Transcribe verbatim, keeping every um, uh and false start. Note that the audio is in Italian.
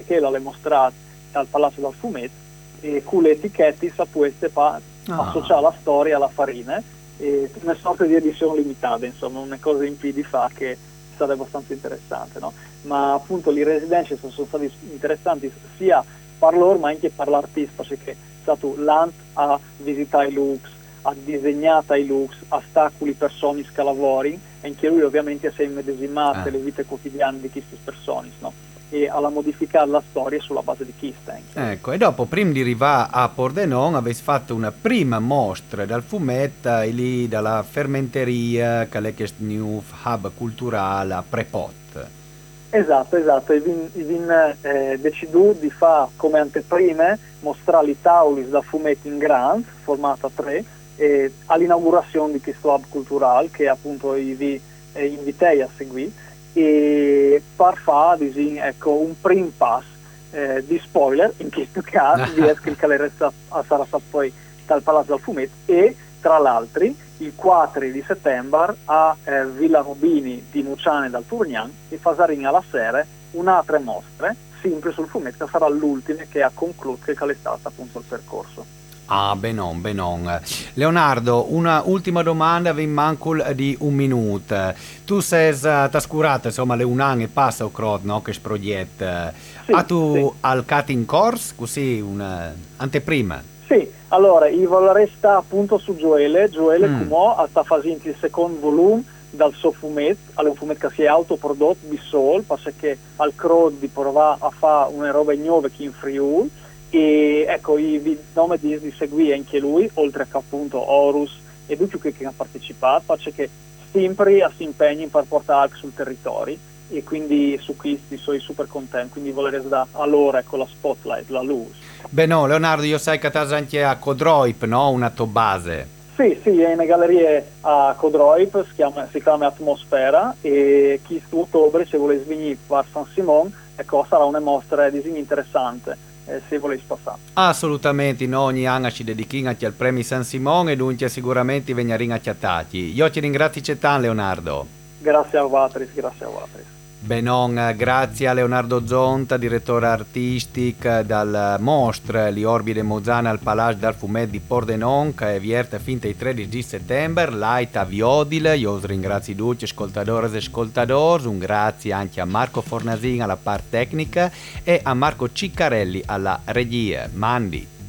che l'ha mostrato al Palazzo del Fumetto, e con le etichette sapete pa Ah. associare la storia alla farina, e una sorta di edizione limitata, insomma, una cosa in più di fa che è stata abbastanza interessante, no? Ma appunto le residenze sono, sono state interessanti sia per loro ma anche per l'artista, perché è stato l'Ant a visitare i Lux, ha disegnato i Lux, ha stacco le persone che lavorano, e anche lui ovviamente si è immedesimato Ah. le vite quotidiane di queste persone, no? E alla modificare la storia sulla base di chi sta. Ecco, e dopo, prima di arrivare a Pordenone, avete fatto una prima mostra dal fumetto e lì dalla fermenteria, che è questo new hub culturale a Prepot. Esatto, esatto, e vin, vin eh, deciso di fare come anteprime, mostrare i tavoli da fumetti in grand, formata tre, e all'inaugurazione di questo hub culturale che appunto vi eh, invitei a seguire, e per fare ecco, un prim pass eh, di spoiler, in questo caso, di esco il calerezza a sarà poi dal Palazzo del Fumetto, e tra l'altro il quattro di settembre a eh, Villa Rubini di Nuciane dal Turgnan e Fasarin alla sera un'altra mostra sempre sul fumetto, che sarà l'ultima che ha concluso che è stata appunto il percorso. Ah, benon, benon. Leonardo, una ultima domanda, vi manco di un minuto. Tu sei trascurato, insomma, le un anno e passa o crot, no, che progetto. Sì, ah, tu sì. al cutting course, così, una anteprima? Sì, allora, io vorrei stare appunto su Gioele, Gioele Mm. come sta facendo il secondo volume dal suo fumetto, è un fumetto che si è autoprodotto di sol, perché al crowd di provare a fare una roba nuova che in Friuli, e ecco, il nome di, di seguire anche lui, oltre che appunto Horus e tutti che, che ha partecipato, perché sempre si impegna per portare sul territorio, e quindi su questi sono super contento, quindi volevo dare a loro ecco, la spotlight, la luce. Beh no, Leonardo, io sai che t'hai anche a Codroip, no? Una tua base. Sì, sì, è una galleria a Codroip, si chiama, si chiama Atmosfera, e chi su ottobre, se volete venire a San Simon, ecco, sarà una mostra di disegno interessante, eh, se volete passare. Assolutamente, no, ogni anno ci dedichiamo anche al premio San Simone e dunque sicuramente veniamo acchiattati. Io ti ringrazio tanto, Leonardo. Grazie a voi, grazie a voi. Benon, grazie a Leonardo Zonta, direttore artistico dal Mostra Li Orbi de Mozana al Palage dal Fumet di Pordenone, che è vierte fin dai tredici di settembre, l'aita Viodile. Io vi ringrazio tutti, ascoltatori e ascoltatori, un grazie anche a Marco Fornasin alla parte tecnica e a Marco Ciccarelli alla regia. Mandi.